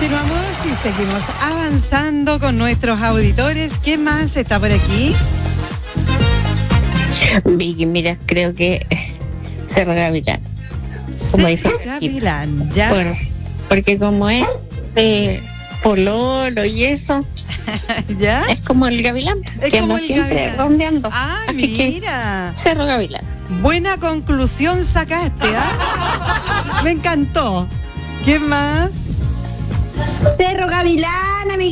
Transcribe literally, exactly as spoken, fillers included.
continuamos y seguimos avanzando con nuestros auditores. ¿Qué más está por aquí? Vicky, mira, creo que Cerro Gavilán. Como dice Cerro Gavilán, ya. Bueno, porque como es de pololo y eso, ¿ya? es como el gavilán, Es que como anda el siempre gavilán. rondeando. Ah, Así mira. que Cerro Gavilán. Buena conclusión sacaste, ¿ah? Me encantó. ¿Qué más? Cerro Gavilán, amiguito.